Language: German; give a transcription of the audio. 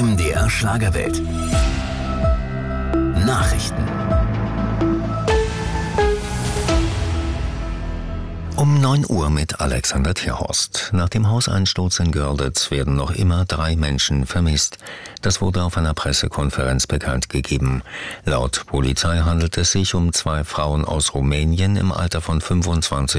MDR Schlagerwelt. Nachrichten. Um 9 Uhr mit Alexander Tierhorst. Nach dem Hauseinsturz in Görlitz werden noch immer 3 Menschen vermisst. Das wurde auf einer Pressekonferenz bekannt gegeben. Laut Polizei handelt es sich um 2 Frauen aus Rumänien im Alter von 25